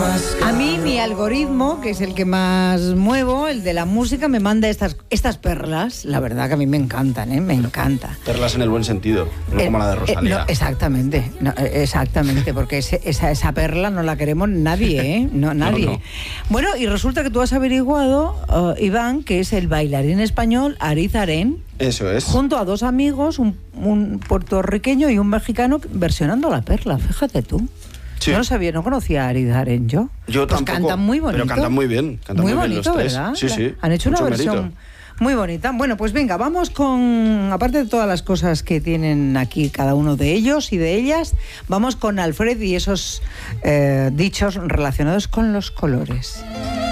A mí mi algoritmo, que es el que más muevo, el de la música, me manda estas perlas. La verdad que a mí me encantan, me encanta. Perlas en el buen sentido, no como la de Rosalía. No, exactamente, porque esa perla no la queremos nadie, No, nadie. No. Bueno, y resulta que tú has averiguado, Iván, que es el bailarín español Ariz Arén. Eso es. Junto a dos amigos, un puertorriqueño y un mexicano, versionando la perla, fíjate tú. Sí. Yo no sabía, no conocía a Ariz Arén yo. Yo pues tampoco. Cantan muy bonito. Pero cantan muy bien. Cantan muy muy bien bonito, los tres. ¿verdad? Sí. Han hecho una Mucho versión mérito. muy bonita. Bueno, pues venga, vamos con, aparte de todas las cosas que tienen aquí cada uno de ellos y de ellas, vamos con Alfred y esos dichos relacionados con los colores.